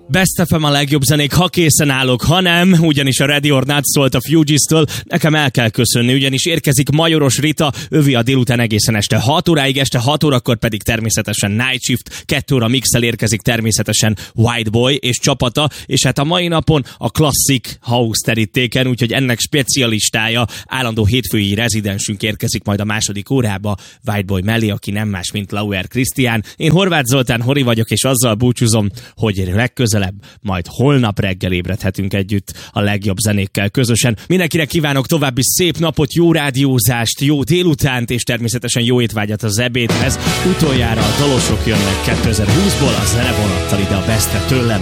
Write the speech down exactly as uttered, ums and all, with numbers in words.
Best ef em a legjobb zenék, ha készen állok, ha nem, ugyanis a Ready or Not szólt a Fugees-től, nekem el kell köszönni, ugyanis érkezik Majoros Rita, övi a délután egészen este hat óráig, este hat órakor pedig természetesen Night Shift, kettő óra mixel érkezik természetesen White Boy és csapata, és hát a mai napon a klasszik house terítéken, úgyhogy ennek specialistája, állandó hétfői rezidensünk érkezik majd a második órába, White Boy mellé, aki nem más, mint Lauer Krisztián. Én Horváth Zoltán Hori vagyok, és azzal búcsúzom, hogy legközelebb majd holnap reggel ébredhetünk együtt a legjobb zenékkel közösen. Mindenkinek kívánok további szép napot, jó rádiózást, jó délutánt, és természetesen jó étvágyat az ebédhez. Utoljára a dalosok jönnek kétezer-húszból, a zenevonattal ide a Bestre tőlem.